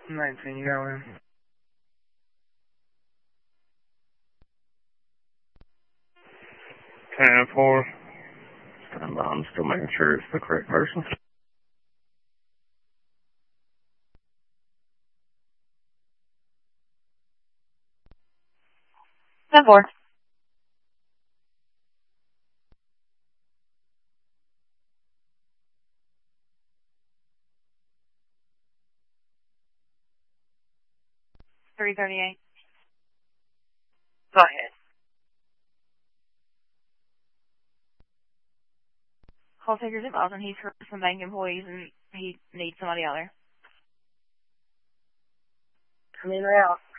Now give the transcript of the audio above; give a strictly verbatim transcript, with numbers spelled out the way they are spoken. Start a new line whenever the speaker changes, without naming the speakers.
nineteen, you got in. ten four. Stand by, I'm still making sure it's the correct person.
ten four. three thirty-eight. Go ahead. Call takers involved, and he's heard from bank employees, and he needs somebody out there.
Come in or out.